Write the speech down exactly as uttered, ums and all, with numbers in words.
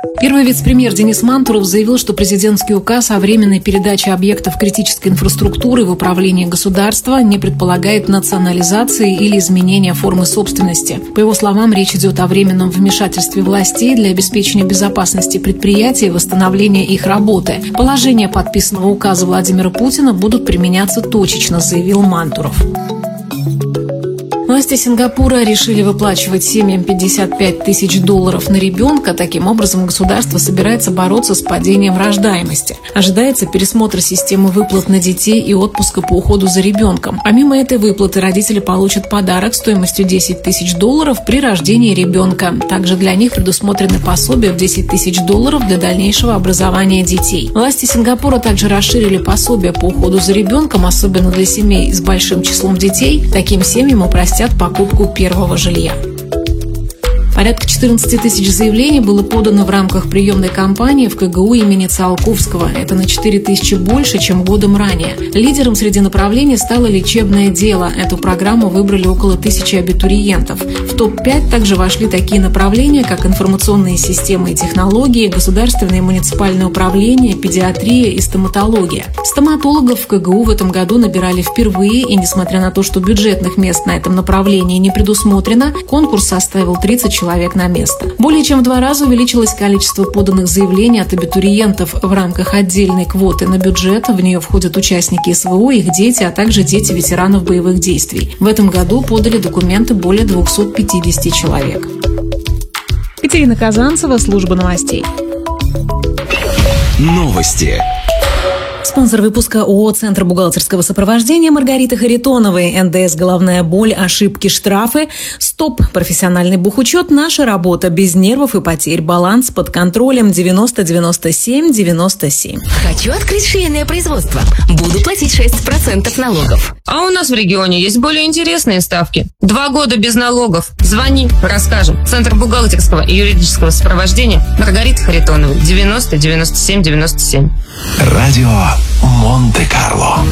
Первый вице-премьер Денис Мантуров заявил, что президентский указ о временной передаче объектов критической инфраструктуры в управление государства не предполагает национализации или изменения формы собственности. По его словам, речь идет о временном вмешательстве властей для обеспечения безопасности предприятий и восстановления их работы. Положения подписанного указа Владимира Путина будут применяться точечно, заявил Мантуров. Власти Сингапура решили выплачивать семьям пятьдесят пять тысяч долларов на ребенка. Таким образом, государство собирается бороться с падением рождаемости. Ожидается пересмотр системы выплат на детей и отпуска по уходу за ребенком. Помимо этой выплаты, родители получат подарок стоимостью десять тысяч долларов при рождении ребенка. Также для них предусмотрены пособия в десять тысяч долларов для дальнейшего образования детей. Власти Сингапура также расширили пособия по уходу за ребенком, особенно для семей с большим числом детей. Таким семьям упростят покупку первого жилья. Порядка четырнадцати тысяч заявлений было подано в рамках приемной кампании в ка гэ у имени Циолковского. Это на четыре тысячи больше, чем годом ранее. Лидером среди направлений стало лечебное дело. Эту программу выбрали около тысячи абитуриентов. В топ пять также вошли такие направления, как информационные системы и технологии, государственное и муниципальное управление, педиатрия и стоматология. Стоматологов в ка гэ у в этом году набирали впервые, и несмотря на то, что бюджетных мест на этом направлении не предусмотрено, конкурс составил тридцать человек на место. Более чем в два раза увеличилось количество поданных заявлений от абитуриентов в рамках отдельной квоты на бюджет. В нее входят участники эс вэ о, их дети, а также дети ветеранов боевых действий. В этом году подали документы более двухсот пятидесяти человек. Катерина Казанцева, служба новостей. Новости. Спонсор выпуска ООО «Центр бухгалтерского сопровождения» Маргарита Харитоновой. эн дэ эс «Головная боль», ошибки, штрафы. Стоп. Профессиональный бухучет. Наша работа. Без нервов и потерь. Баланс под контролем. девяносто девяносто семь девяносто семь. Хочу открыть швейное производство. Буду платить шесть процентов налогов. А у нас в регионе есть более интересные ставки. Два года без налогов. Звони, расскажем. Центр бухгалтерского и юридического сопровождения Маргарита Харитоновой. девяносто девяносто семь девяносто семь. Радио Монте-Карло.